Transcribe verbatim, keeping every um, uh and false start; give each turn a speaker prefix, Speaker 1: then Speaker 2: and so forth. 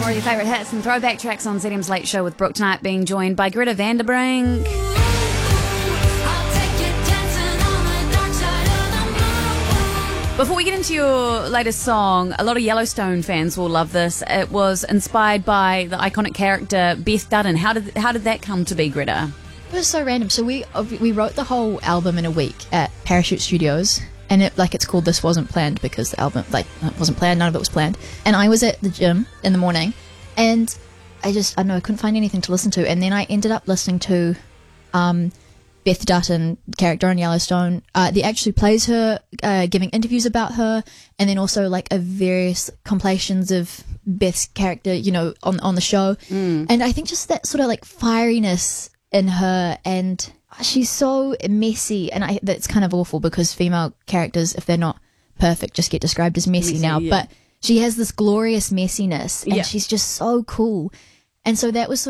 Speaker 1: More of your favourite hits and throwback tracks on Z M's Late Show with Brooke tonight, being joined by Greta Van Der Brink. Before we get into your latest song, a lot of Yellowstone fans will love this. It was inspired by the iconic character Beth Dutton. How did how did that come to be, Greta?
Speaker 2: It was so random. So we we wrote the whole album in a week at Parachute Studios, and it like it's called This Wasn't Planned because the album like it wasn't planned, none of it was planned. And I was at the gym in the morning, and I just I don't know I couldn't find anything to listen to, and then I ended up listening to um, Beth Dutton, character on Yellowstone. Uh, that actually plays her, uh, giving interviews about her, and then also like a various compilations of Beth's character, you know, on on the show. Mm. And I think just that sort of like fieriness in her, and she's so messy, and I that's kind of awful because female characters, if they're not perfect, just get described as messy, messy now. Yeah. But she has this glorious messiness, and yeah. she's just so cool. And so that was sort